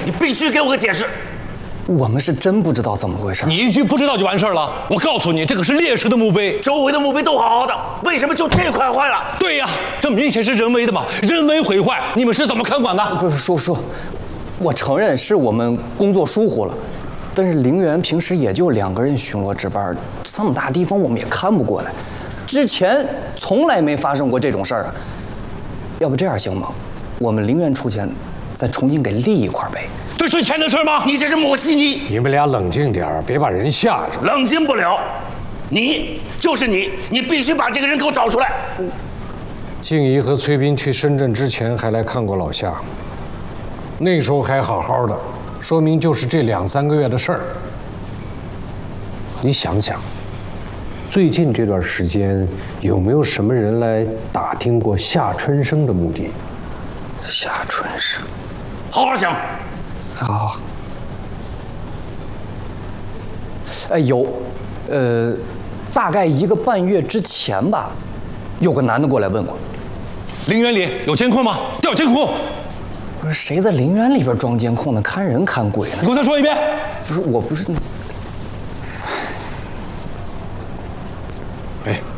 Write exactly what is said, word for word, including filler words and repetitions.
你必须给我个解释。 我们是真不知道怎么回事。 你一句不知道就完事儿了？我告诉你，这个是烈士的墓碑， 周围的墓碑都好好的，为什么就这块坏了？ 对呀，这明显是人为的嘛，人为毁坏，你们是怎么看管的？ 不是叔叔，我承认是我们工作疏忽了，但是陵园平时也就两个人巡逻值班，这么大地方我们也看不过来，之前从来没发生过这种事儿啊。要不这样行吗？我们陵园出钱，再重新给立一块碑。 这是钱的事吗？ 你这是抹稀泥！ 你们俩冷静点儿，别把人吓着。 冷静不了，你就是你，你必须把这个人给我找出来。 静怡和崔斌去深圳之前还来看过老夏，那时候还好好的，说明就是这两三个月的事儿。你想想，最近这段时间有没有什么人来打听过夏春生的目的？ 夏春生， 好好想。 好好。哎，有，呃，大概一个半月之前吧，有个男的过来问过。 陵园里有监控吗？调监控。 不是谁在陵园里边装监控呢？看人看鬼呢？ 你给我再说一遍。 不是，我不是。 哎，